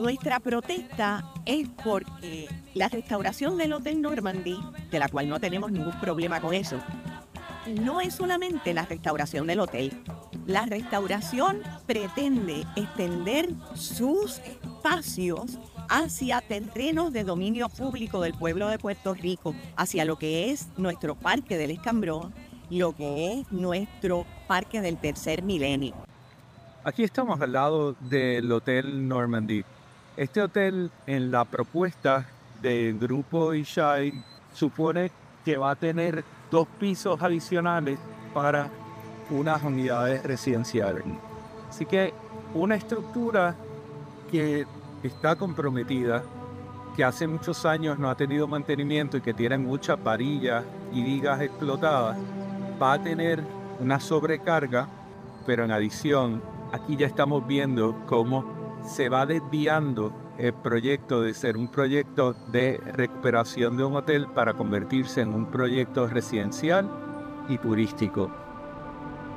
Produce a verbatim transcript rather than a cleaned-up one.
Nuestra protesta es porque la restauración del Hotel Normandy, de la cual no tenemos ningún problema con eso, no es solamente la restauración del hotel. La restauración pretende extender sus espacios hacia terrenos de dominio público del pueblo de Puerto Rico, hacia lo que es nuestro Parque del Escambrón, lo que es nuestro Parque del Tercer Milenio. Aquí estamos al lado del Hotel Normandy. Este hotel, en la propuesta del grupo Ishai, supone que va a tener dos pisos adicionales para unas unidades residenciales. Así que una estructura que está comprometida, que hace muchos años no ha tenido mantenimiento y que tiene muchas varillas y vigas explotadas, va a tener una sobrecarga, pero en adición, aquí ya estamos viendo cómo se va desviando el proyecto de ser un proyecto de recuperación de un hotel para convertirse en un proyecto residencial y turístico.